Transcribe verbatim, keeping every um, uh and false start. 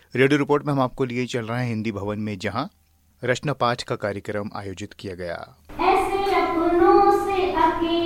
Radio report में हम आपको लिए चल रहे हैं हिंदी भवन में, जहां रचना पाठ का कार्यक्रम आयोजित किया गया। ऐसे अपनों से अकेला